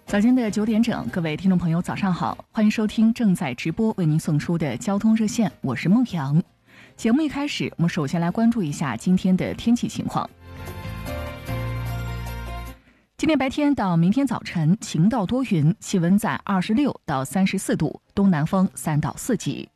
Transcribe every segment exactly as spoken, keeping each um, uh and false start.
早间的九点整，各位听众朋友早上好，欢迎收听正在直播为您送出的交通热线，我是孟阳。节目一开始，我们首先来关注一下今天的天气情况。今天白天到明天早晨晴到多云，气温在二十六到三十四度，东南风三到四级。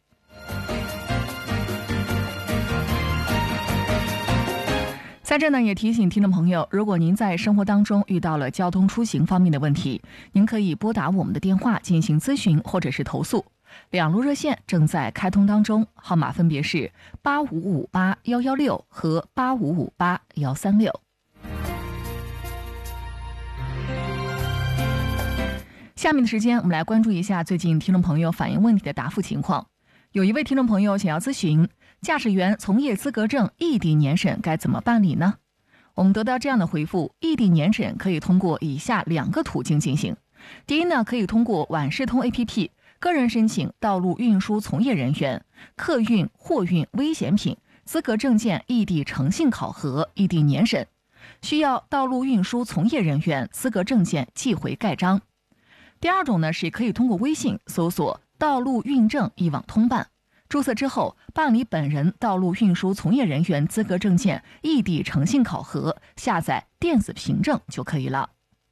在这呢，也提醒听众朋友，如果您在生活当中遇到了交通出行方面的问题，您可以拨打我们的电话进行咨询或者是投诉。两路热线正在开通当中，号码分别是八五五八幺幺六和八五五八幺三六。下面的时间，我们来关注一下最近听众朋友反映问题的答复情况。有一位听众朋友想要咨询，驾驶员从业资格证异地年审该怎么办理呢？我们得到这样的回复，异地年审可以通过以下两个途径进行。第一呢，可以通过晚视通 A P P 个人申请道路运输从业人员客运、货运、危险品资格证件异地诚信考核异地年审，需要道路运输从业人员资格证件寄回盖章。第二种呢，是可以通过微信搜索道路运证一网通办，注册之后办理本人道路运输从业人员资格证件异地诚信考核，下载电子凭证就可以了。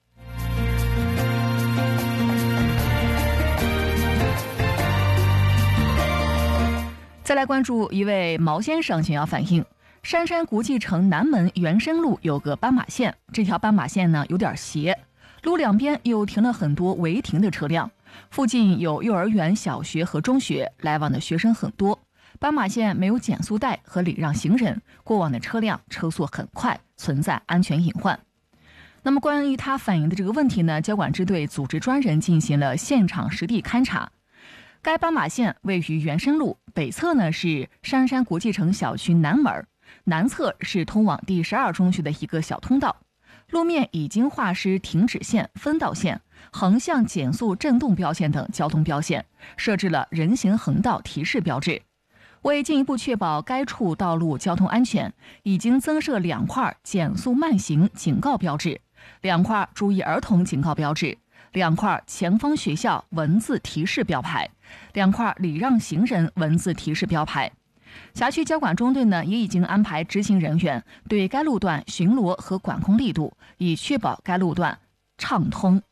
再来关注一位毛先生想要反映，杉杉国际城南门原生路有个斑马线，这条斑马线呢有点斜，路两边又停了很多违停的车辆，附近有幼儿园、小学和中学，来往的学生很多。斑马线没有减速带和礼让行人，过往的车辆车速很快，存在安全隐患。那么关于他反映的这个问题呢，交管支队组织专人进行了现场实地勘查。该斑马线位于原生路，北侧呢是杉杉国际城小区南门，南侧是通往第十二中学的一个小通道。路面已经画施停止线、分道线、横向减速震动标线等交通标线，设置了人行横道提示标志。为进一步确保该处道路交通安全，已经增设两块减速慢行警告标志，两块注意儿童警告标志，两块前方学校文字提示标牌，两块礼让行人文字提示标牌。辖区交管中队呢，也已经安排执行人员对该路段巡逻和管控力度，以确保该路段畅通。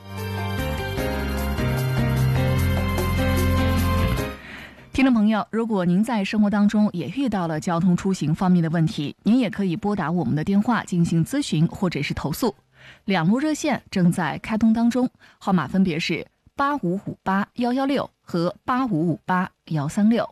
听众朋友，如果您在生活当中也遇到了交通出行方面的问题，您也可以拨打我们的电话进行咨询或者是投诉。两路热线正在开通当中，号码分别是八五五八幺幺六和八五五八幺三六。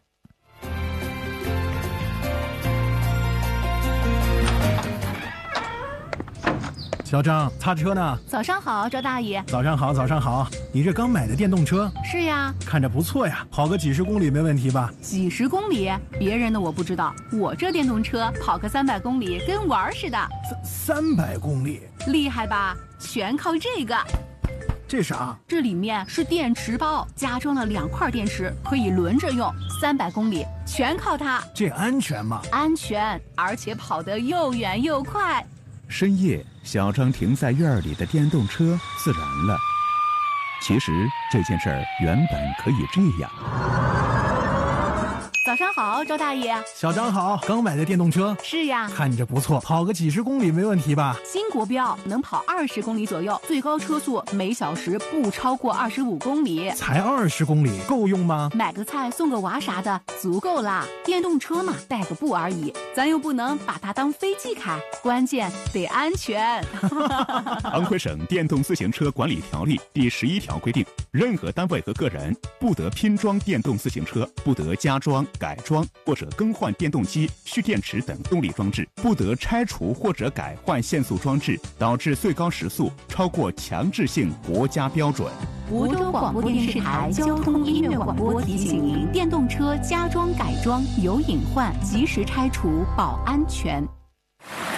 小张，擦车呢？ 早上好，赵大爷。 早上好，早上好。你这刚买的电动车？ 是呀。 看着不错呀，跑个几十公里没问题吧？ 几十公里？别人的我不知道，我这电动车跑个三百公里跟玩似的。 三三百公里？ 厉害吧？全靠这个。 这啥？ 这里面是电池包，加装了两块电池，可以轮着用，三百公里全靠它。 这安全吗？ 安全，而且跑得又远又快。 深夜，小张停在院里的电动车自燃了。其实这件事儿原本可以这样。 早上好，周大爷。 小张好，刚买的电动车？ 是呀。 看着不错，跑个几十公里没问题吧？ 新国标，能跑二十公里左右，最高车速每小时不超过二十五公里。 才二十公里，够用吗？ 买个菜送个娃啥的，足够啦。电动车嘛，带个步而已，咱又不能把它当飞机开，关键得安全。 安徽省电动自行车管理条例第十一条规定，任何单位和个人不得拼装电动自行车，不得加装、改装或者更换电动机、蓄电池等动力装置，不得拆除或者改换限速装置，导致最高时速超过强制性国家标准。 梧州广播电视台交通音乐广播提醒您：电动车加装改装有隐患，及时拆除保安全。